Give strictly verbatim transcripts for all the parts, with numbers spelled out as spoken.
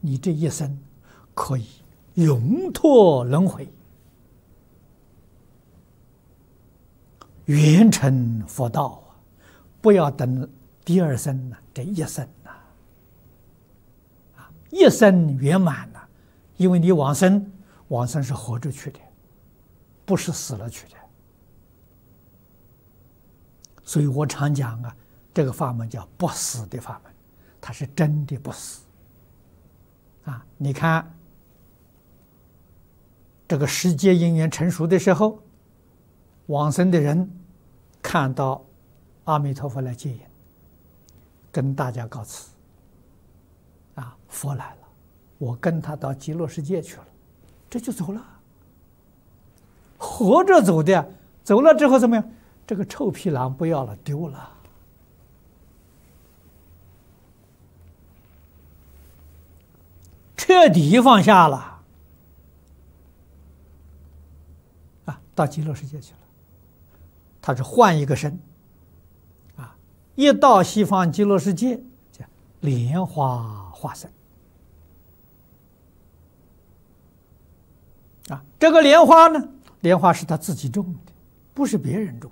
你这一生可以永脱轮回，圆成佛道啊！不要等第二生呢，这一生呐，啊，一生圆满了，因为你往生，往生是活着去的，不是死了去的。所以我常讲啊，这个法门叫不死的法门，它是真的不死。啊，你看这个世界因缘成熟的时候，往生的人看到阿弥陀佛来接引，跟大家告辞。啊，佛来了，我跟他到极乐世界去了，这就走了。活着走的，走了之后怎么样？这个臭皮囊不要了，丢了。彻底放下了，啊，到极乐世界去了。他是换一个身，啊，一到西方极乐世界叫莲花化身，啊，这个莲花呢，莲花是他自己种的，不是别人种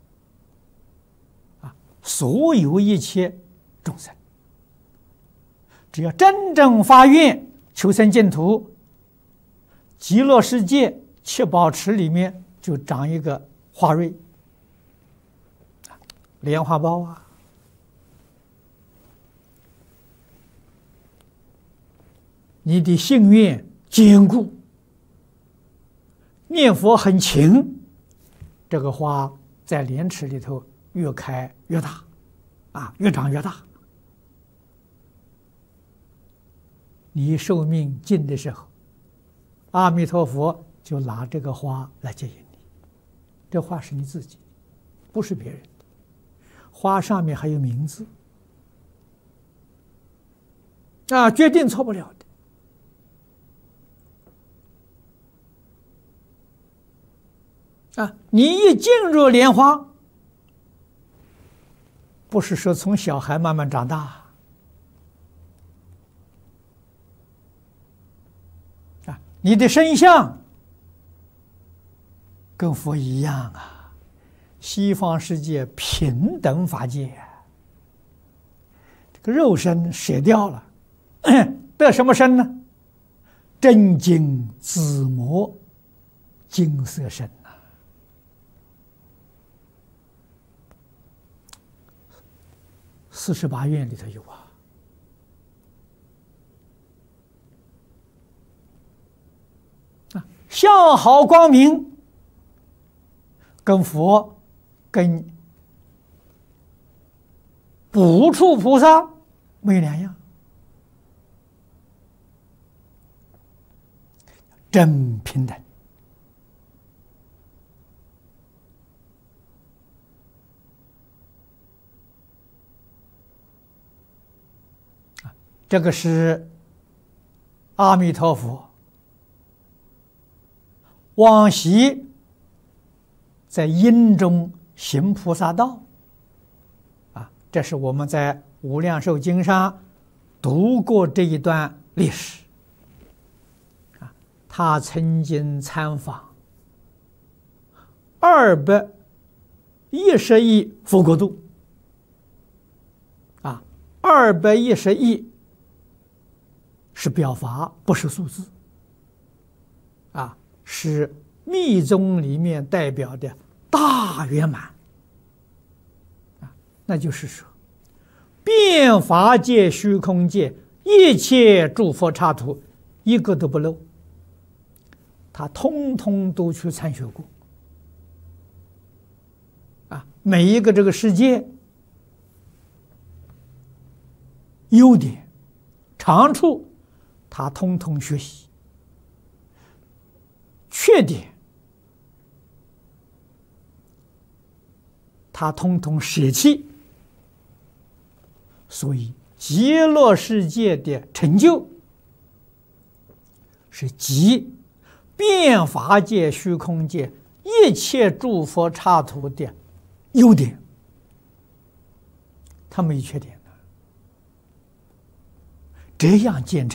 的，啊，所有一切众生，只要真正发愿求生净土，极乐世界七宝池里面就长一个花蕊，莲花苞啊。你的心愿坚固，念佛很勤，这个花在莲池里头越开越大，啊，越长越大。你寿命尽的时候，阿弥陀佛就拿这个花来接引你。这花是你自己，不是别人的。花上面还有名字，啊，决定错不了的。啊，你一进入莲花，不是说从小孩慢慢长大。你的身相跟佛一样啊，西方世界平等法界，这个肉身舍掉了，得什么身呢？真金紫磨金色身呐、啊！四十八愿里头有啊。相好光明，跟佛、跟补处菩萨没两样，真平等。这个是阿弥陀佛往昔在因中行菩萨道，啊，这是我们在《无量寿经》上读过这一段历史。啊，他曾经参访二百一十亿佛国度，啊，二百一十亿是表法，不是数字，啊。是密宗里面代表的大圆满，啊，那就是说，遍法界、虚空界一切诸佛刹土，一个都不漏，他通通都去参学过，啊，每一个这个世界优点、长处，他通通学习。缺点，他通通舍弃，所以极乐世界的成就是集遍法界、虚空界一切诸佛刹土的优点，他没缺点的，这样建成。